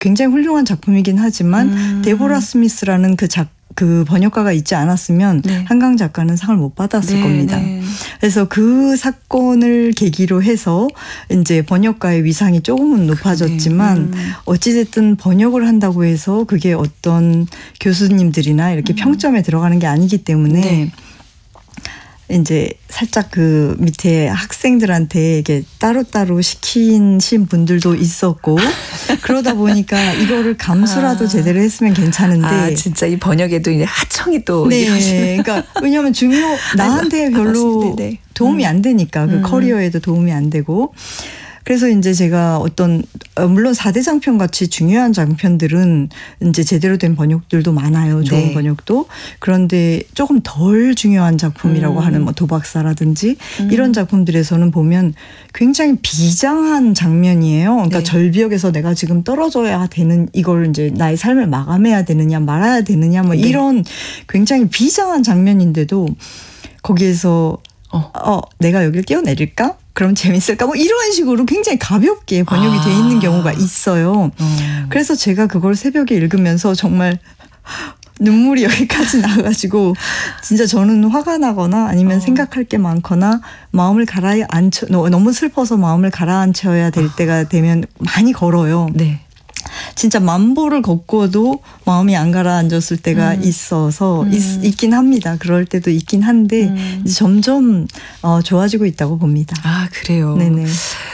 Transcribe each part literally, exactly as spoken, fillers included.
굉장히 훌륭한 작품이긴 하지만 음. 데보라 스미스라는 그 작 그 번역가가 있지 않았으면 네. 한강 작가는 상을 못 받았을 네, 겁니다. 네. 그래서 그 사건을 계기로 해서 이제 번역가의 위상이 조금은 높아졌지만 음. 어찌됐든 번역을 한다고 해서 그게 어떤 교수님들이나 이렇게 음. 평점에 들어가는 게 아니기 때문에 네. 이제 살짝 그 밑에 학생들한테 이게 따로따로 시키신 분들도 있었고 그러다 보니까 이거를 감수라도 아. 제대로 했으면 괜찮은데 아 진짜 이 번역에도 이제 하청이 또 네, 그러니까 왜냐하면 중요 나한테 별로 아, 도움이 안 되니까 그 음. 커리어에도 도움이 안 되고. 그래서 이제 제가 어떤 물론 사 대 장편 같이 중요한 장편들은 이제 제대로 된 번역들도 많아요. 좋은 네. 번역도. 그런데 조금 덜 중요한 작품이라고 음. 하는 뭐 도박사라든지 음. 이런 작품들에서는 보면 굉장히 비장한 장면이에요. 그러니까 네. 절벽에서 내가 지금 떨어져야 되는 이걸 이제 나의 삶을 마감해야 되느냐 말아야 되느냐 뭐 네. 이런 굉장히 비장한 장면인데도 거기에서 어, 어 내가 여기를 뛰어내릴까? 그럼 재밌을까? 뭐 이런 식으로 굉장히 가볍게 번역이 아. 돼 있는 경우가 있어요. 음. 그래서 제가 그걸 새벽에 읽으면서 정말 눈물이 여기까지 나가지고 진짜 저는 화가 나거나 아니면 어. 생각할 게 많거나 마음을 가라앉혀 너무 슬퍼서 마음을 가라앉혀야 될 때가 되면 많이 걸어요. 네. 진짜 만보를 걷고도 마음이 안 가라앉았을 때가 음. 있어서 음. 있, 있긴 합니다. 그럴 때도 있긴 한데 음. 이제 점점 어, 좋아지고 있다고 봅니다. 아 그래요. 네네.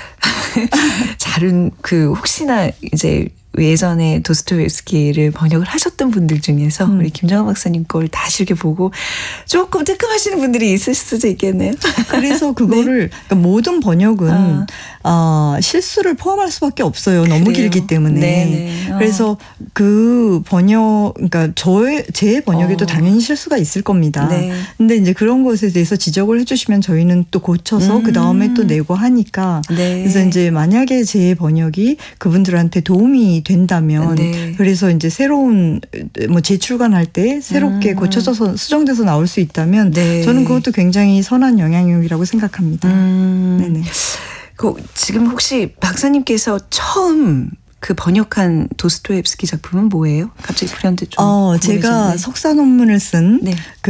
잘은 그 혹시나 이제 예전에 도스토옙스키를 번역을 하셨던 분들 중에서 음. 우리 김정아 박사님 걸 다시 이렇게 보고 조금 뜨끔하시는 분들이 있을 수도 있겠네요. 그래서 그거를 네. 그러니까 모든 번역은 아. 어, 실수를 포함할 수밖에 없어요. 너무 그래요. 길기 때문에. 네네. 어. 그래서 그 번역 그러니까 저의 제 번역에도 어. 당연히 실수가 있을 겁니다. 네. 근데 이제 그런 것에 대해서 지적을 해주시면 저희는 또 고쳐서 음. 그 다음에 또 내고 하니까. 네. 그래서 이제 만약에 제 번역이 그분들한테 도움이 된다면 네. 그래서 이제 새로운 뭐 재출간할 때 새롭게 음. 고쳐져서 수정돼서 나올 수 있다면 네. 저는 그것도 굉장히 선한 영향력이라고 생각합니다. 음. 네네. 그 지금 혹시 박사님께서 처음 그 번역한 도스토옙스키 작품은 뭐예요? 갑자기 불현듯 좀. 어, 제가 석사 논문을 쓴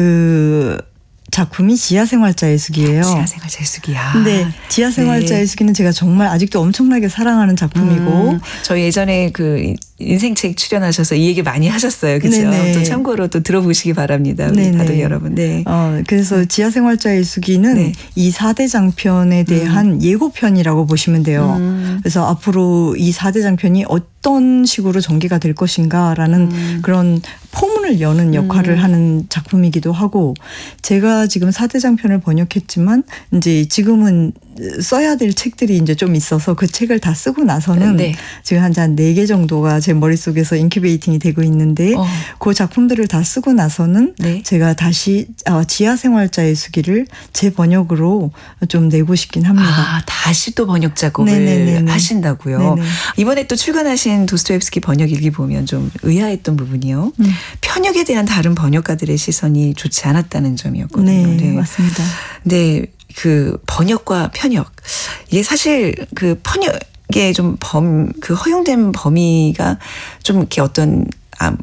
그. 네. 작품이 지하생활자의 숲이에요. 지하생활자의 숲이야. 근데 지하생활자의 네. 숲은 제가 정말 아직도 엄청나게 사랑하는 작품이고. 음, 저 예전에 그 인생책 출연하셔서 이 얘기 많이 하셨어요. 그렇죠? 또 참고로 또 들어보시기 바랍니다. 우리 다들 여러분. 네. 어, 그래서 지하생활자의 숲은 네. 이 사 대 장편에 대한 음. 예고편이라고 보시면 돼요. 음. 그래서 앞으로 이 사 대 장편이 어떤 식으로 전개가 될 것인가라는 음. 그런 포문을 여는 역할을 음. 하는 작품이기도 하고 제가 지금 사 대 장편을 번역했지만 이제 지금은 써야 될 책들이 이제 좀 있어서 그 책을 다 쓰고 나서는 네. 지금 한 네 개 정도가 제 머릿속에서 인큐베이팅이 되고 있는데 어. 그 작품들을 다 쓰고 나서는 네. 제가 다시 지하생활자의 수기를 제 번역으로 좀 내고 싶긴 합니다. 아, 다시 또 번역 작업을 네네네네. 하신다고요? 네네. 이번에 또 출간하신 도스토옙스키 번역 일기 보면 좀 의아했던 부분이요. 음. 편역에 대한 다른 번역가들의 시선이 좋지 않았다는 점이었거든요. 네, 네. 맞습니다. 네. 그 번역과 편역 이게 사실 그 번역에 좀 범 그 허용된 범위가 좀 이렇게 어떤 암,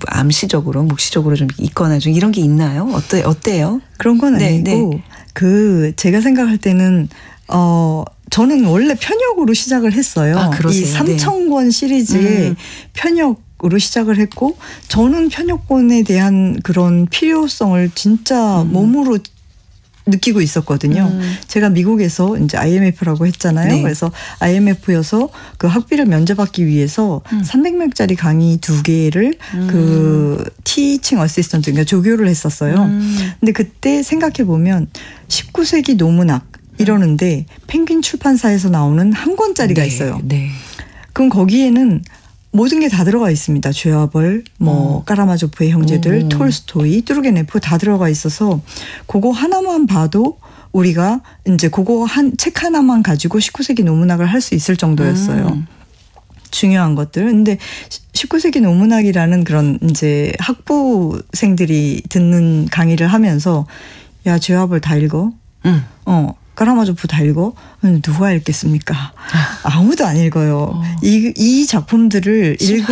암시적으로 묵시적으로 좀 있거나 좀 이런 게 있나요? 어때 어때요? 그런 건 네, 아니고 네. 그 제가 생각할 때는 어 저는 원래 편역으로 시작을 했어요. 아, 그러세요? 이 삼천 권 시리즈의 음. 편역 으로 시작을 했고 저는 편역본에 대한 그런 필요성을 진짜 음. 몸으로 느끼고 있었거든요. 음. 제가 미국에서 이제 아이엠에프라고 했잖아요. 네. 그래서 아이엠에프여서 그 학비를 면제받기 위해서 음. 삼백 명짜리 강의 두 개를 음. 그 티칭 어시스턴트 그러니까 조교를 했었어요. 음. 근데 그때 생각해 보면 십구 세기 노문학 이러는데 펭귄 출판사에서 나오는 한 권짜리가 네. 있어요. 네. 그럼 거기에는 모든 게 다 들어가 있습니다. 죄와벌, 뭐 어. 까라마조프의 형제들, 오. 톨스토이, 뚜르게네프 다 들어가 있어서 그거 하나만 봐도 우리가 이제 그거 한 책 하나만 가지고 십구 세기 노문학을 할 수 있을 정도였어요. 음. 중요한 것들. 근데 십구 세기 노문학이라는 그런 이제 학부생들이 듣는 강의를 하면서 야 죄와벌 다 읽어. 음. 어. 카라마조프 다 읽어? 누가 읽겠습니까? 아무도 안 읽어요. 어. 이, 이 작품들을 읽은